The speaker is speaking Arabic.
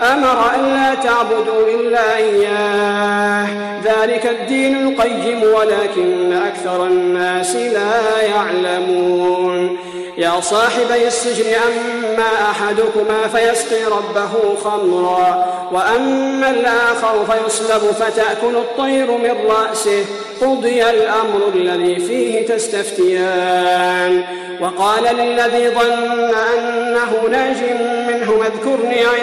أمر ألا تعبدوا إلا إياه ذلك الدين القيم ولكن أكثر الناس لا يعلمون يا صاحبي السجن أما أحدكما فيسقي ربه خمرا وأما الآخر فيصلب فتأكل الطير من رأسه قضي الأمر الذي فيه تستفتيان وقال للذي ظن أنه ناج منه اذكرني